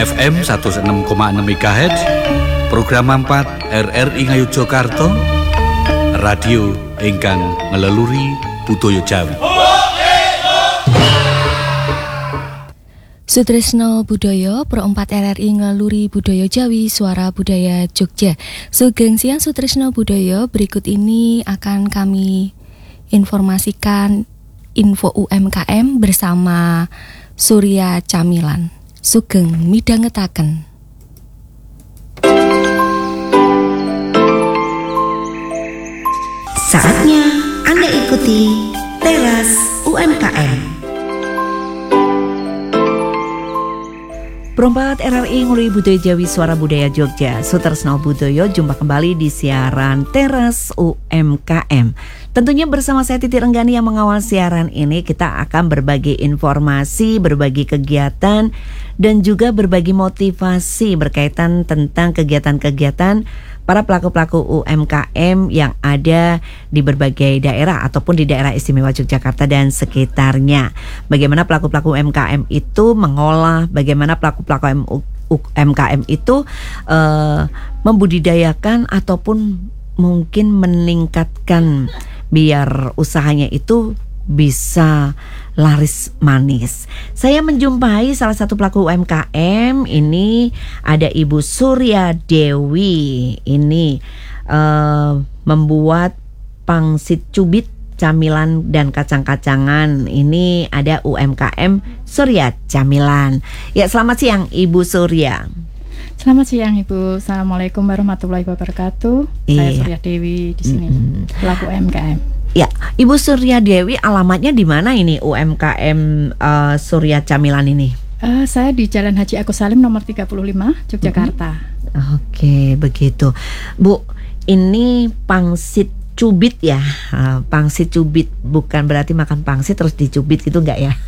FM 106,6 MHz, program 4 RRI Ngayogyakarta, radio ingkang ngeleluri budaya Jawi. Sutresno Budaya Pro 4 RRI ngeleluri budaya Jawi, suara budaya Jogja. Sugeng siang Sutresno Budaya, berikut ini akan kami informasikan info UMKM bersama Surya Camilan. Sugeng midhangetaken. Saatnya Anda ikuti Teras UMKM. Perompat RRI Nguluri Budaya Jawi, Suara Budaya Jogja. Sutresno Budaya, jumpa kembali di siaran Teras UMKM. Tentunya bersama saya Titi Renggani yang mengawal siaran ini. Kita akan berbagi informasi, berbagi kegiatan, dan juga berbagi motivasi berkaitan tentang kegiatan-kegiatan para pelaku-pelaku UMKM yang ada di berbagai daerah ataupun di daerah istimewa Yogyakarta dan sekitarnya. Bagaimana pelaku-pelaku UMKM itu mengolah, bagaimana pelaku-pelaku UMKM itu membudidayakan ataupun mungkin meningkatkan biar usahanya itu bisa laris manis. Saya menjumpai salah satu pelaku UMKM. Ini ada Ibu Surya Dewi. Ini membuat pangsit cubit, camilan dan kacang-kacangan. Ini ada UMKM Surya Camilan. Ya, selamat siang Ibu Surya. Selamat siang Ibu. Assalamualaikum warahmatullahi wabarakatuh. Saya Surya Dewi di sini, pelaku UMKM. Ya, Ibu Surya Dewi, alamatnya di mana ini UMKM Surya Camilan ini? Saya di Jalan Haji Agus Salim nomor 35, Yogyakarta. Oke, begitu. Bu, ini pangsit cubit ya. Pangsit cubit, bukan berarti makan pangsit terus dicubit gitu enggak ya?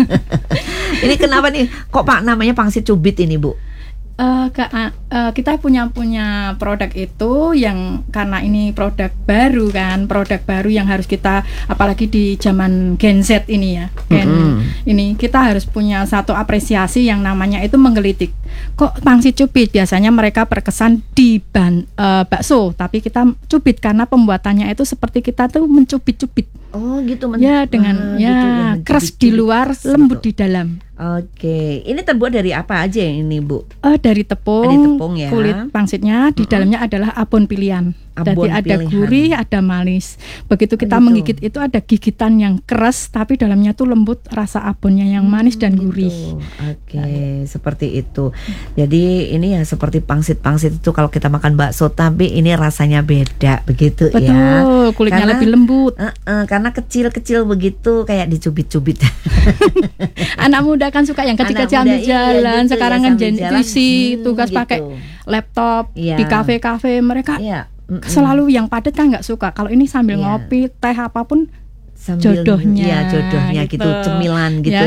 Ini kenapa nih kok Pak namanya pangsit cubit ini, Bu? Karena kita punya produk itu yang karena ini produk baru kan, produk baru yang harus kita, apalagi di zaman Gen Z ini ya, ini kita harus punya satu apresiasi yang namanya itu menggelitik. Kok pangsit cubit? Biasanya mereka berkesan di bakso, tapi kita cubit karena pembuatannya itu seperti kita tuh mencubit-cubit. Oh gitu, ya dengan ya keras di luar, lembut di dalam. Oke, ini terbuat dari apa aja ini, Bu? Dari tepung ya. Kulit pangsitnya di dalamnya adalah abon pilihan. Jadi ada gurih, ada manis. Begitu kita menggigit itu ada gigitan yang keras, tapi dalamnya tuh lembut, rasa abonnya yang manis dan gurih. Oke, seperti itu. Jadi ini ya seperti pangsit itu kalau kita makan bakso, tapi ini rasanya beda, begitu. Betul, ya. kulitnya lebih lembut. Karena kecil-kecil begitu, kayak dicubit-cubit. Anak muda kan suka yang ketika sambil jalan, gitu, sekarang kan isi tugas gitu. Pakai laptop di kafe-kafe mereka. Selalu yang padat kan nggak suka. Kalau ini sambil ngopi, teh apapun, sambil, jodohnya gitu, cemilan gitu